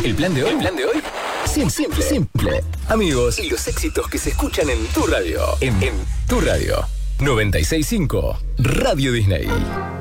¿El plan de hoy? ¿El plan de hoy? Simple, simple. Amigos, y los éxitos que se escuchan en tu radio. En tu radio. 96.5 Radio Disney.